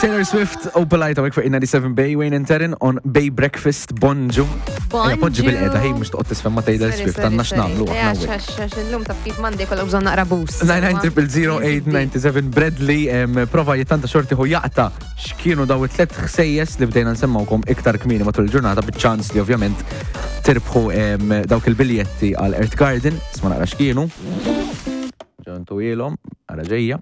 Taylor Swift u Polite għawek fuq 97 Bay Wayne and Terran on Bay Breakfast Bonġu. Bonġu bil-qeda, hej, mux toqt tisfem ma Taylor Swift, għanna xnamlu. L-lum ta' fit mandi kolla bżon naqra boost. 9900897 Bradley prova jittanta xorti hu jaqta x'kienu daw it-tlet ħsejjes li bdejna nsemmawkom iktar kmini matul il-ġurnata bit-ċans li ovvjament tirbħu dawk il-biljetti għal Earth Garden, isma naqra x'kienu. Ġontu ilhom, għara ġejja.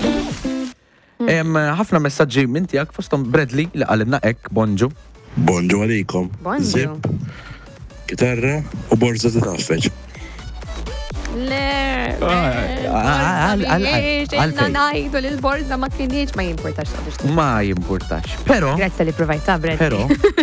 ħafna messaġġi minn tiegħek fosthom Bradley li qalilna hekk bonġu. Bonġu għalikom. Zip, kitarra u borza titaffeġ. Najdu l-borza ma kienx ma jimportax. Ma jimportax. Pero. Grazzi li provajta, Bradley. Pero.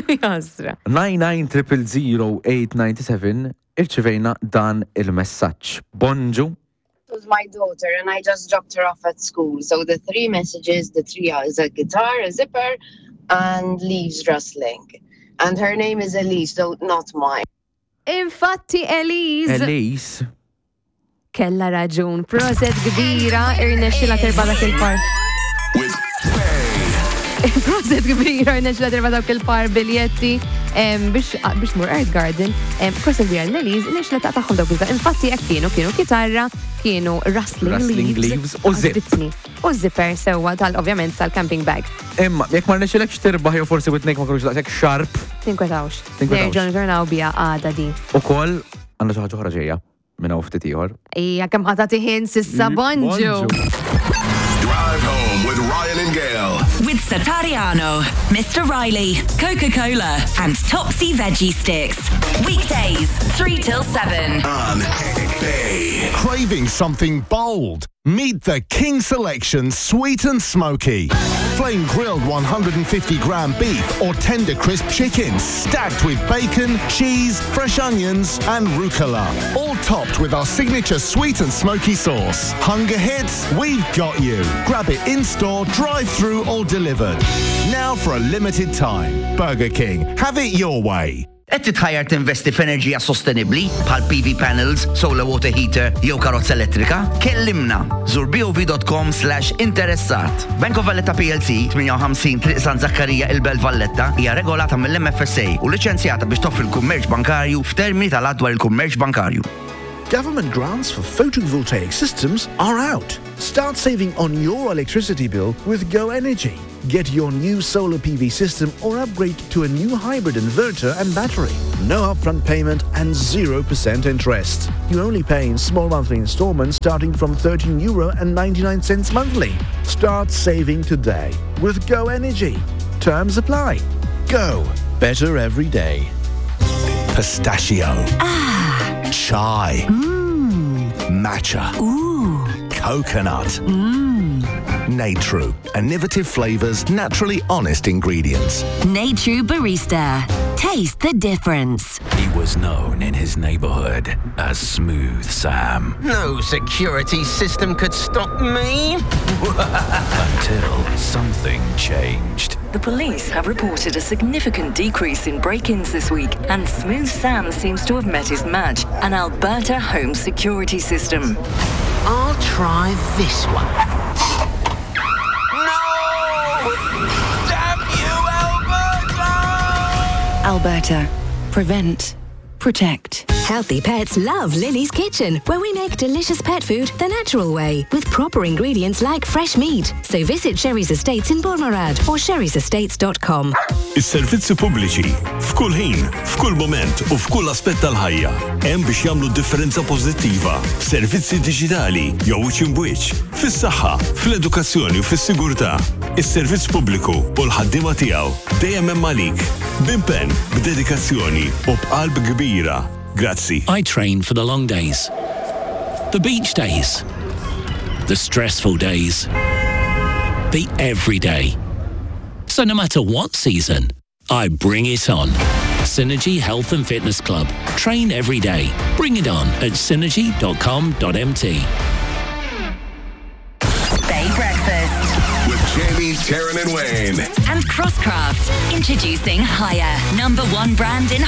9900897 irċivejna dan il-messaġġ. Bonġu. It was my daughter and I just dropped her off at school. So the 3 messages, the 3 is a guitar, a zipper, and leaves rustling. And her name is Elise, though not mine. Infatti Elise. Elise. Kella raġun. Proset kbira, irnexxila terbada fil-par. Proset kbira, irnexxila terbada fil-par biljetti. Biex mur Earth Garden, proset kbira l-Elise, irnexxila taqtaħħom dawk il-ta' infatti jekk kienu kitarra, kienu rustling leaves u zip. U zipper sewa ovvjament tal-camping bag. Imma, jekk ma rnexxilekx tirbaħ jew forsi witnek ma kienux daqshekk sharp. Tinkwetawx. Nerġgħu nġornaw biha għada di. Ukoll għandha xi ħaġa oħra ġejja minn hawn ftit ieħor. Ija kemm ħatati ħin sissa bonġu. Drive home with Ryan and Gail. With Satariano, Mr. Riley, Coca-Cola, and Topsy Veggie Sticks. Weekdays, 3 till 7. On Bay. Craving something bold? Meet the King Selection Sweet and Smoky. Flame grilled 150-gram beef or tender crisp chicken stacked with bacon, cheese, fresh onions and rucola. All topped with our signature sweet and smoky sauce. Hunger hits? We've got you. Grab it in-store, drive-through or delivered. Now for a limited time. Burger King. Have it your way. Qed titħajjar tinvesti f'enerġija sostenibbli bħal PV panels, solar water heater jew karozza elettrika? Kellimna. Żur bov.com/interessat. Bank of Valletta PLC 58 Triq San Zakkarija il-Belt Valletta hija regolata mill-MFSA u liċenzjata biex toffri l-kummerċ bankarju f'termini tal-adwar il-kummerċ bankarju. Government grants for photovoltaic systems are out. Start saving on your electricity bill with Go Energy. Get your new solar PV system or upgrade to a new hybrid inverter and battery. No upfront payment and 0% interest. You only pay in small monthly installments starting from €13.99 monthly. Start saving today with Go Energy. Terms apply. Go. Better every day. Pistachio. Chai. Matcha. Coconut. Natru. Innovative flavors, naturally honest ingredients. Natru Barista. Taste the difference. He was known in his neighborhood as Smooth Sam. No security system could stop me. Until something changed. The police have reported a significant decrease in break-ins this week, and Smooth Sam seems to have met his match, an Alberta home security system. I'll try this one. No! Damn you, Alberta! Alberta. Prevent. Protect. Healthy pets love Lily's Kitchen, where we make delicious pet food the natural way, with proper ingredients like fresh meat. So visit Sherry's Estates in Bormarad or sherry'sestates.com. Is-servizzi pubbliċi f'kull ħin, f'kull moment u f'kull aspett tal-ħajja hemm biex jagħmlu differenza pożittiva. Servizzi diġitali jew wiċċ imbuċ, fis-saħħa, fl-edukazzjoni u fis-sigurtà. Is-servizz pubbliku u l-ħaddiema tiegħu dejjem hemm għalik, b'impenn, b'dedikazzjoni u b'qalb kbira. Grazzi. I train for the long days, the beach days, the stressful days, the everyday. So no matter what season, I bring it on. Synergy Health and Fitness Club. Train every day. Bring it on at synergy.com.mt. Bay Breakfast. With Jamie, Taryn and Wayne. And Crosscraft. Introducing Hire, #1 brand in